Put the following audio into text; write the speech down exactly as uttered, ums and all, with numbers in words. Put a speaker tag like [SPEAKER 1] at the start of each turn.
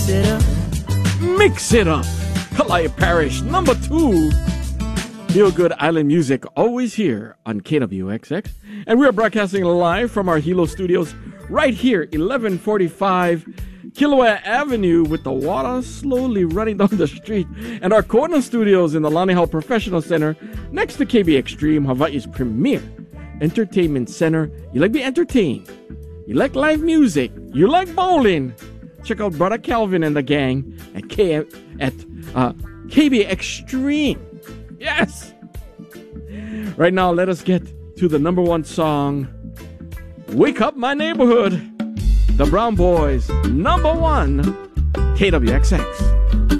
[SPEAKER 1] Mix it up.
[SPEAKER 2] Mix it up. Kalaya Parish, number two. Feel good island music, always here on K W X X. And we are broadcasting live from our Hilo studios right here, eleven forty-five Kilauea Avenue, with the water slowly running down the street. And our corner studios in the Lani Hall Professional Center next to K B Extreme, Hawaii's premier entertainment center. You like to be entertained. You like live music. You like bowling. Check out Brother Calvin and the gang at K at uh, K B Extreme. Yes. Right now, let us get to the number one song. Wake Up My Neighborhood. The Brown Boys, number one, K W X X.